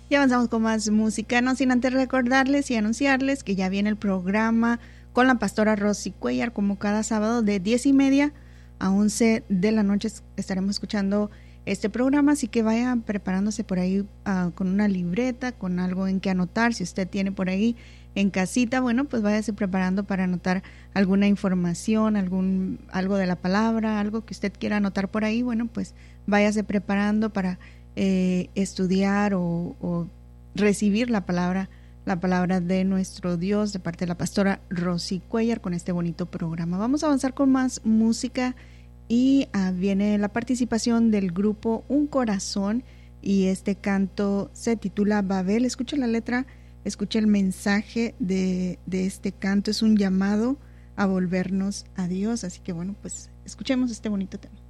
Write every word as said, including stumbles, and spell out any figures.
Y avanzamos con más música, no sin antes recordarles y anunciarles que ya viene el programa con la pastora Rosy Cuellar, como cada sábado de diez y media a once de la noche estaremos escuchando este programa, así que vayan preparándose por ahí uh, con una libreta, con algo en que anotar. Si usted tiene por ahí en casita, bueno, pues váyase preparando para anotar alguna información, algún algo de la palabra, algo que usted quiera anotar por ahí, bueno, pues váyase preparando para eh, estudiar o, o recibir la palabra la palabra de nuestro Dios de parte de la pastora Rosy Cuellar con este bonito programa. Vamos a avanzar con más música y uh, viene la participación del grupo Un Corazón y este canto se titula Babel. Escucha la letra, escucha el mensaje de, de este canto, es un llamado a volvernos a Dios, así que bueno, pues escuchemos este bonito tema.